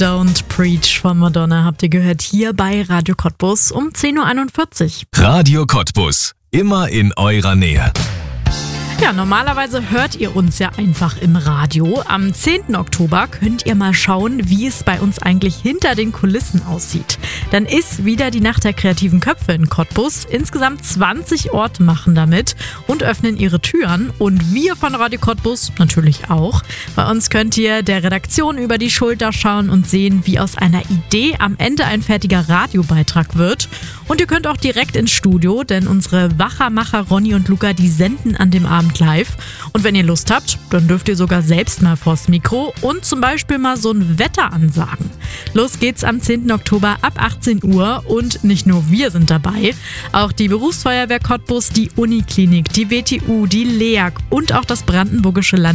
Don't Preach von Madonna habt ihr gehört hier bei Radio Cottbus um 10.41 Uhr. Radio Cottbus, immer in eurer Nähe. Ja, normalerweise hört ihr uns ja einfach im Radio. Am 10. Oktober könnt ihr mal schauen, wie es bei uns eigentlich hinter den Kulissen aussieht. Dann ist wieder die Nacht der kreativen Köpfe in Cottbus. Insgesamt 20 Orte machen damit und öffnen ihre Türen. Und wir von Radio Cottbus natürlich auch. Bei uns könnt ihr der Redaktion über die Schulter schauen und sehen, wie aus einer Idee am Ende ein fertiger Radiobeitrag wird. Und ihr könnt auch direkt ins Studio, denn unsere Wachermacher Ronny und Luca, die senden an dem Abend live. Und wenn ihr Lust habt, dann dürft ihr sogar selbst mal vors Mikro und zum Beispiel mal so ein Wetter ansagen. Los geht's am 10. Oktober ab 18 Uhr und nicht nur wir sind dabei, auch die Berufsfeuerwehr Cottbus, die Uniklinik, die WTU, die LEAG und auch das Brandenburgische Land